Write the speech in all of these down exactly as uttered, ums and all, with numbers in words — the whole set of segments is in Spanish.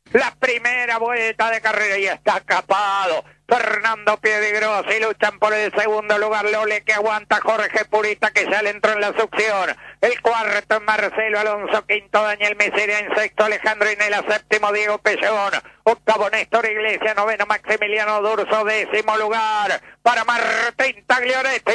La primera vuelta de carrera y está capado. Fernando Piedigrossi luchan por el segundo lugar. Lole que aguanta, Jorge Purita que ya le entró en la succión. El cuarto es Marcelo Alonso, quinto Daniel Miseria, en sexto Alejandro Inela, séptimo Diego Pellón, octavo Néstor Iglesias, noveno Maximiliano Durso, décimo lugar para Martín Taglionetti.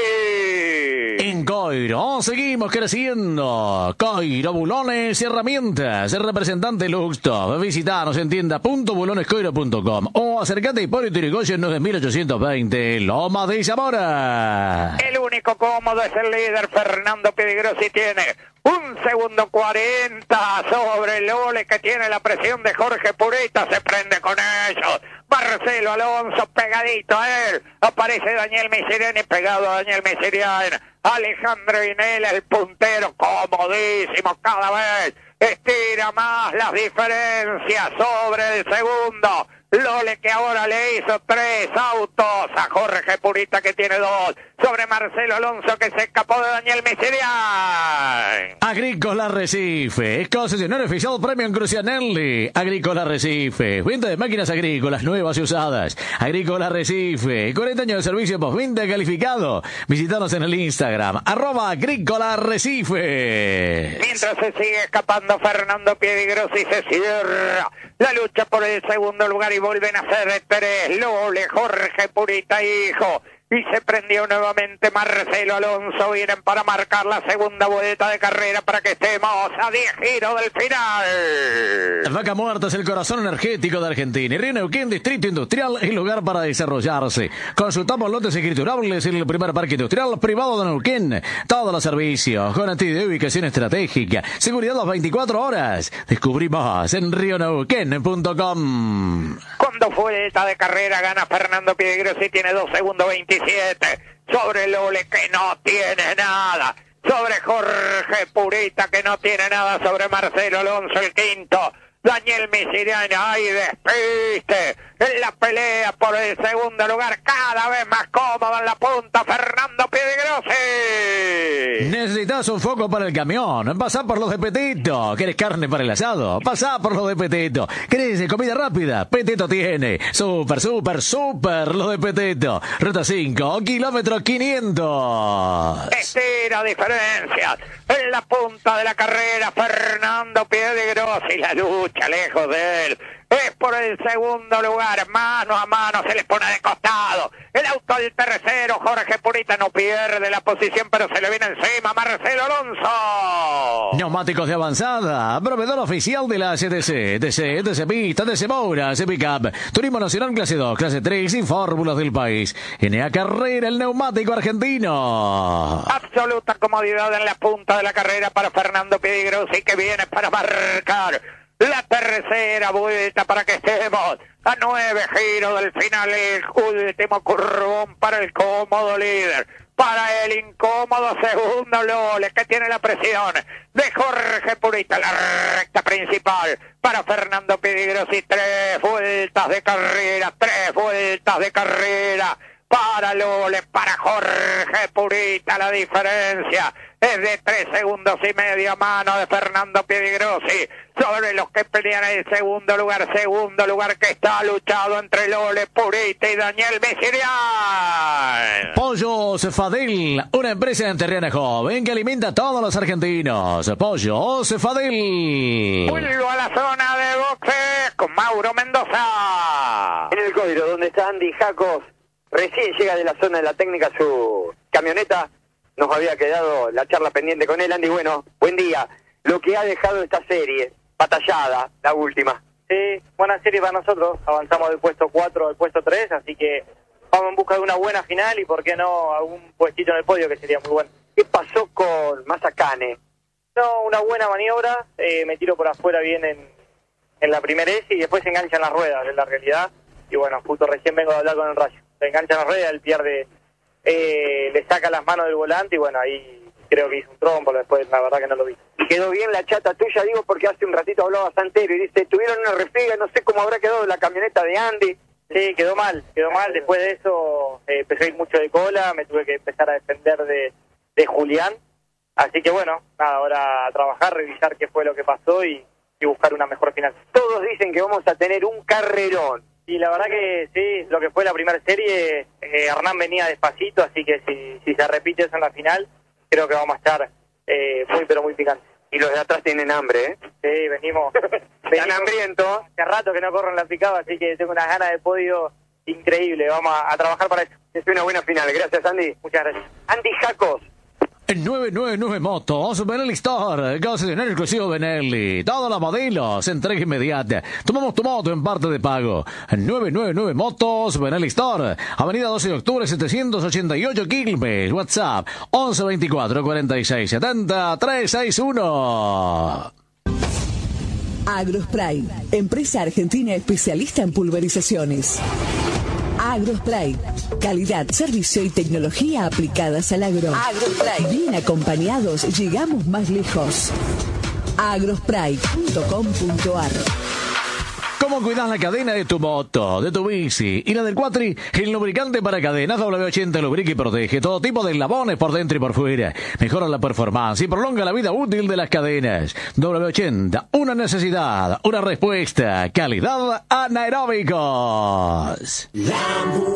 En Coiro seguimos creciendo. Coiro Bulones y Herramientas, el representante Luxto. Visitanos en tienda punto bulones coiro punto com o acercate a Hipólito Yrigoyen nueve mil ochocientos veinte, Lomas de Zamora. El único cómodo es el líder, Fernando Piedigrossi tiene un segundo cuarenta sobre Lole, que tiene la presión de Jorge Purita, se prende con ellos. Marcelo Alonso pegadito a él, aparece Daniel Miseriani pegado a Daniel Miseriani. Alejandro Inela, el puntero, comodísimo cada vez, estira más las diferencias sobre el segundo. Lole que ahora le hizo tres autos a Jorge Purita que tiene dos sobre Marcelo Alonso que se escapó de Daniel Miseriani. Agrícola Recife, concesionario oficial Premium Crucianelli. Agrícola Recife, venta de máquinas agrícolas nuevas y usadas. Agrícola Recife, cuarenta años de servicio postventa calificado. Visítanos en el Instagram, arroba Agrícola Recife. Mientras se sigue escapando Fernando Piedigrossi, se cierra la lucha por el segundo lugar y vuelven a ser tres. Lole, Jorge Purita, hijo. Y se prendió nuevamente Marcelo Alonso. Vienen para marcar la segunda vuelta de carrera para que estemos a diez giros del final. Vaca Muerta es el corazón energético de Argentina. Y Río Neuquén, Distrito Industrial, es lugar para desarrollarse. Consultamos lotes escriturables en el primer parque industrial privado de Neuquén. Todos los servicios, garantía de ubicación estratégica, seguridad las veinticuatro horas. Descubrí más en rio neuquén punto com. Con dos vueltas de carrera gana Fernando Piedigrossi, tiene dos segundos veintisiete. Sobre Lole que no tiene nada, sobre Jorge Purita que no tiene nada, sobre Marcelo Alonso el quinto, Daniel Miseriani, ahí despiste en la pelea por el segundo lugar, cada vez más cómodo en la punta Fernando Piedigrossi. Necesitas un foco para el camión, pasá por los de Petito. ¿Querés carne para el asado? Pasá por los de Petito. ¿Querés comida rápida? Petito tiene. Súper, súper, súper los de Petito. Ruta cinco, kilómetro quinientos. Estira diferencias en la punta de la carrera Fernando Piedigrossi, la lucha lejos de él es por el segundo lugar, mano a mano, se les pone de costado. El auto del tercero, Jorge Purita no pierde la posición, pero se le viene encima Marcelo Alonso. Neumáticos de avanzada, proveedor oficial de la C T C, T C, T C Pista, T C Moura, C Pickup, Turismo Nacional Clase dos, Clase tres y fórmulas del país. N A Carrera, el neumático argentino. Absoluta comodidad en la punta de la carrera para Fernando Piedigrossi, que viene para marcar la tercera vuelta para que estemos a nueve giros del final. El último curvón para el cómodo líder, para el incómodo segundo Lole, que tiene la presión de Jorge Purita. La recta principal para Fernando Piedigrossi, tres vueltas de carrera, tres vueltas de carrera para Lole, para Jorge Purita. La diferencia es de tres segundos y medio a mano de Fernando Piedigrossi sobre los que pelean el segundo lugar, segundo lugar que está luchado entre Lole, Purita y Daniel Miseriani. Pollos Fadel, una empresa enterrana joven que alimenta a todos los argentinos. Pollos Fadel. Vuelvo a la zona de boxe con Mauro Mendoza. En el Coiro, donde está Andy Jacos, recién llega de la zona de la técnica su camioneta. Nos había quedado la charla pendiente con él. Andy, bueno, buen día. Lo que ha dejado esta serie, batallada, la última. Sí, buena serie para nosotros. Avanzamos del puesto cuatro al puesto tres, así que vamos en busca de una buena final y, por qué no, algún puestito en el podio, que sería muy bueno. ¿Qué pasó con Mazacane? No, una buena maniobra. Eh, me tiro por afuera bien en, en la primera S y después se enganchan las ruedas, es la realidad. Y bueno, justo recién vengo de hablar con el Rayo. Se enganchan las ruedas, él pierde... Eh, le saca las manos del volante y bueno, ahí creo que hizo un trompo, después la verdad que no lo vi. Y quedó bien la chata tuya, digo, porque hace un ratito hablaba Santero y dice, tuvieron una refriega, no sé cómo habrá quedado la camioneta de Andy. Sí, quedó mal, quedó mal. Después de eso eh, empecé a ir mucho de cola, me tuve que empezar a defender de, de Julián. Así que bueno, nada, ahora a trabajar, revisar qué fue lo que pasó y, y buscar una mejor final. Todos dicen que vamos a tener un carrerón. Y la verdad que sí, lo que fue la primera serie, eh, Hernán venía despacito, así que si, si se repite eso en la final, creo que vamos a estar eh, muy pero muy picantes. Y los de atrás tienen hambre, ¿eh? Sí, venimos, Están venimos hambrientos. hace rato que no corro en la picada, así que tengo unas ganas de podio increíble, vamos a, a trabajar para eso. Es una buena final, gracias Andy. Muchas gracias. Andy Jacos. nueve nueve nueve Motos, Benelli Store, concesionario exclusivo Benelli. Todas las modelos, entrega inmediata. Tomamos tu moto en parte de pago. nueve nueve nueve Motos, Benelli Store, Avenida doce de octubre, setecientos ochenta y ocho, Quilmes. WhatsApp once veinticuatro cuarenta y seis setenta trescientos sesenta y uno. Agrospray, empresa argentina especialista en pulverizaciones. Agrospray, calidad, servicio y tecnología aplicadas al agro. Agrospray, bien acompañados, llegamos más lejos. agrospray punto com punto ar. ¿Cómo cuidas la cadena de tu moto, de tu bici y la del cuatri? El lubricante para cadenas doble ochenta lubrica y protege todo tipo de eslabones por dentro y por fuera. Mejora la performance y prolonga la vida útil de las cadenas. doble ochenta, una necesidad, una respuesta. Calidad anaeróbicos.